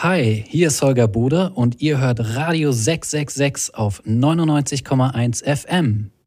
Hi, hier ist Holger Bude und ihr hört Radio 666 auf 99,1 FM.